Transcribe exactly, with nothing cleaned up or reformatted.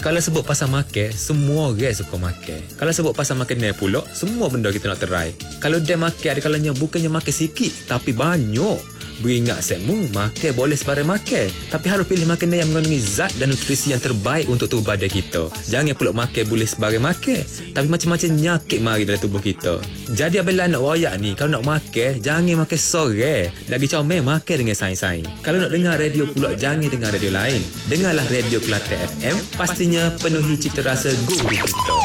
Kalau sebut pasal makan, semua orang suka makan. Kalau sebut pasal makanan pula, semua benda kita nak try. Kalau dia makan, ada kalanya bukannya makan sikit, tapi banyak. Beringat semu, makan boleh sebarang makan. Tapi harus pilih makanan yang mengandungi zat dan nutrisi yang terbaik untuk tubuh badan kita. Jangan pula makan boleh sebarang makan, tapi macam-macam nyakit mari dalam tubuh kita. Jadi apabila nak wayak ni, kalau nak makan, jangan makan sore. Lagi comel makan dengan sains-sains. Kalau nak dengar radio pula, jangan dengar radio lain. Dengarlah radio Kelate F M, pastinya penuhi cita rasa guru kita.